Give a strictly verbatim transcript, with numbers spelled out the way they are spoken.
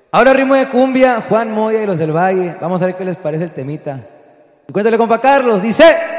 Ahora ritmo de cumbia, Juan Moya y los del Valle. Vamos a ver qué les parece el temita. Cuéntale, compa Carlos, dice...